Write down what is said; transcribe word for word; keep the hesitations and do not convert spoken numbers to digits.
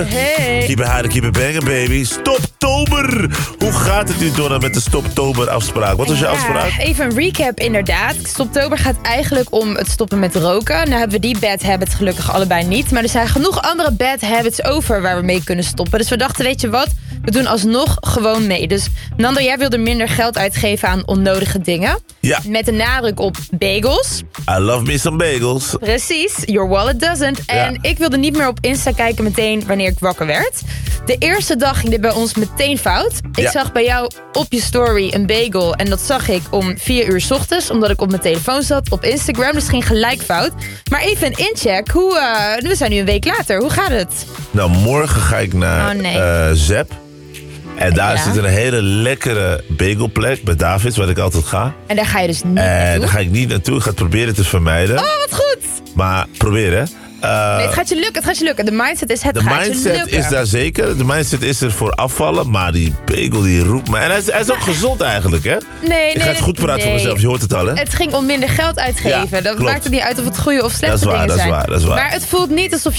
Hey. Keep it high, keep it banging, baby. Stoptober! Hoe gaat het nu, Donna, met de Stoptober afspraak? Wat was je Ja, afspraak? Even een recap, inderdaad. Stoptober gaat eigenlijk om het stoppen met roken. Nou hebben we die bad habits gelukkig allebei niet. Maar er zijn genoeg andere bad habits over waar we mee kunnen stoppen. Dus we dachten, weet je wat? We doen alsnog gewoon mee. Dus Nando, jij wilde minder geld uitgeven aan onnodige dingen. Ja. Met de nadruk op bagels. I love me some bagels. Precies, your wallet doesn't. En Ja. ik wilde niet meer op Insta kijken meteen wanneer ik wakker werd. De eerste dag ging dit bij ons meteen fout. Ik Ja. zag bij jou op je story een bagel. En dat zag ik om vier uur 's ochtends. Omdat ik op mijn telefoon zat op Instagram. Dus het ging gelijk fout. Maar even een incheck. Hoe, uh, we zijn nu een week later. Hoe gaat het? Nou, morgen ga ik naar Oh, nee. eh, Zep. En daar Ja. zit een hele lekkere bagelplek bij Davids, waar ik altijd ga. En daar ga je dus niet En naartoe. daar ga ik niet naartoe. Ik ga het proberen te vermijden. Oh, wat goed. Maar proberen. Uh, Nee, het gaat je lukken, het gaat je lukken. De mindset is het de gaat je mindset lukken. is daar zeker. De mindset is er voor afvallen. Maar die bagel die roept me. En hij is, hij is ook gezond eigenlijk, hè? Nee, nee, Ik ga het goed praten nee. voor mezelf. Je hoort het al, hè? Het ging om minder geld uitgeven. Ja, dat klopt. maakt het niet uit of het goede of slechte Dat is waar, dingen dat is zijn. waar, dat is waar. Maar het voelt niet alsof je